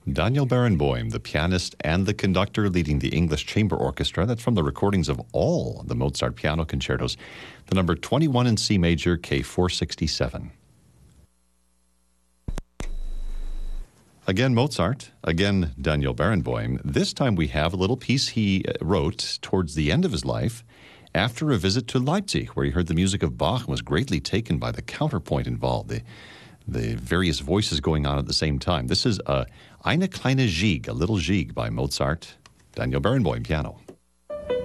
Daniel Barenboim, the pianist and the conductor leading the English Chamber Orchestra. That's from the recordings of all the Mozart piano concertos. The number 21 in C major, K467. Again, Mozart. Again, Daniel Barenboim. This time we have a little piece he wrote towards the end of his life after a visit to Leipzig, where he heard the music of Bach and was greatly taken by the counterpoint involved, the various voices going on at the same time. This is Eine kleine Gigue, a little gigue by Mozart. Daniel Barenboim, piano.